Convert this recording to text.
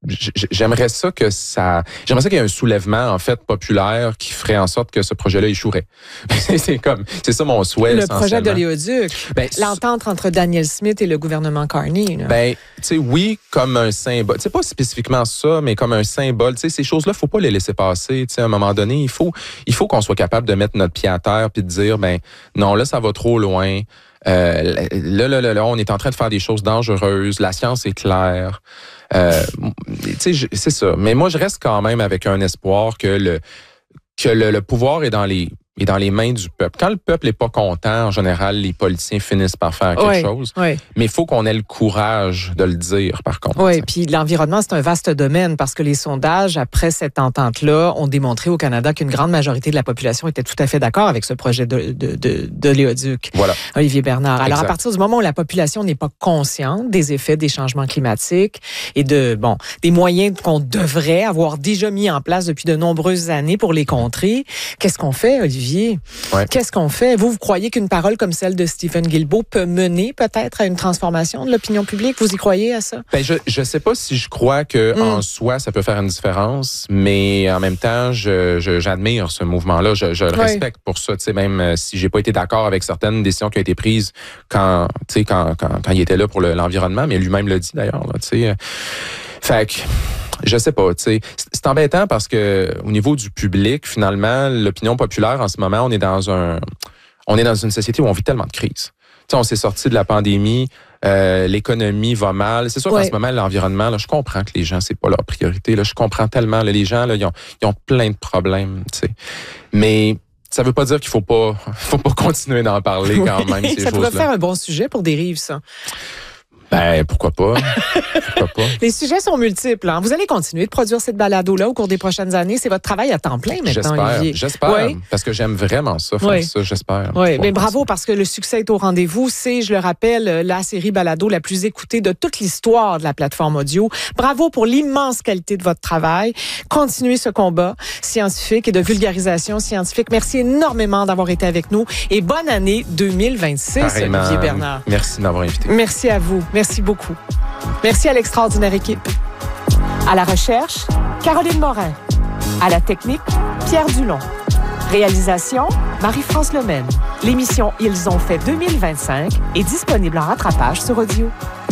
j'aimerais ça qu'il y ait un soulèvement, en fait, populaire qui ferait en sorte que ce projet-là échouerait. c'est ça mon souhait. Le projet d'oléoduc. L'entente entre Danielle Smith et le gouvernement Carney. Là. Tu sais, oui, comme un symbole. C'est pas spécifiquement ça, mais comme un symbole. Tu sais, ces choses-là, faut pas les laisser passer. Tu sais, à un moment donné, il faut qu'on soit capable de mettre notre pied à terre puis de dire, non, là, ça va trop loin. Là, on est en train de faire des choses dangereuses. La science est claire. Tu sais, c'est ça. Mais moi, je reste quand même avec un espoir que le pouvoir est dans les mains du peuple. Quand le peuple est pas content, en général, les politiciens finissent par faire quelque chose. Oui. Mais il faut qu'on ait le courage de le dire, par contre. Oui, puis l'environnement, c'est un vaste domaine parce que les sondages, après cette entente-là, ont démontré au Canada qu'une grande majorité de la population était tout à fait d'accord avec ce projet d'oléoduc. Voilà. Olivier Bernard. Alors, exact. À partir du moment où la population n'est pas consciente des effets des changements climatiques et des moyens qu'on devrait avoir déjà mis en place depuis de nombreuses années pour les contrer, qu'est-ce qu'on fait, Olivier? Ouais. Qu'est-ce qu'on fait? Vous croyez qu'une parole comme celle de Stephen Guilbeault peut mener peut-être à une transformation de l'opinion publique? Vous y croyez à ça? Je sais pas si je crois que en soi, ça peut faire une différence, mais en même temps, j'admire ce mouvement-là. Je le respecte pour ça, tu sais, même si j'ai pas été d'accord avec certaines décisions qui ont été prises quand il était là pour l'environnement, mais lui-même l'a dit d'ailleurs, là, tu sais. Fait que, je sais pas, tu sais. C'est embêtant parce que au niveau du public, finalement, l'opinion populaire en ce moment, on est dans une société où on vit tellement de crises. Tu sais, on s'est sorti de la pandémie, l'économie va mal. C'est sûr qu'en ce moment, l'environnement, là, je comprends que les gens, c'est pas leur priorité. Là, je comprends tellement. Là, les gens, là, ils ont plein de problèmes, tu sais. Mais ça veut pas dire qu'il faut pas continuer d'en parler quand même, ces choses-là. Ça pourrait faire un bon sujet pour Dérive, ça. Pourquoi pas? Les sujets sont multiples. Hein? Vous allez continuer de produire cette balado-là au cours des prochaines années. C'est votre travail à temps plein maintenant, Olivier. J'espère. Parce que j'aime vraiment ça, faire ça, j'espère. Oui, mais bravo, parce que le succès est au rendez-vous. C'est, je le rappelle, la série balado la plus écoutée de toute l'histoire de la plateforme audio. Bravo pour l'immense qualité de votre travail. Continuez ce combat scientifique et de vulgarisation scientifique. Merci énormément d'avoir été avec nous et bonne année 2026, pareillement, Olivier Bernard. Merci de m'avoir invité. Merci à vous. Merci beaucoup. Merci à l'extraordinaire équipe. À la recherche, Caroline Morin. À la technique, Pierre Dulon. Réalisation, Marie-France Lemaine. L'émission Ils ont fait 2025 est disponible en rattrapage sur audio.